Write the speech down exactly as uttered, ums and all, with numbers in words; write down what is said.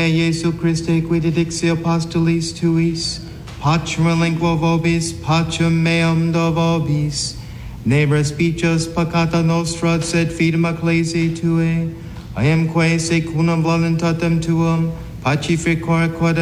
mea Iesu Christe, qui didixi apostolis tuis, pacem lingua vobis, pacem meam do vobis, ne respices peccata nostra, sed fidem ecclesiae Tuae, I am quae secundum voluntatem Tuum, pacificore quod